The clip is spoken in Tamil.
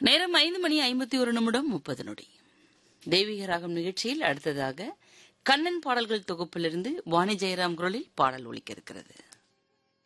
நேரம் 5:51:30 தெய்வீக ராகம் நிகழ்ச்சியில் அடுத்ததாக கண்ணன் பாடல்கள் தொகுப்பிலிருந்து வாணி ஜெயராம் குரலில் பாடல் ஒலிக்க இருக்கிறது.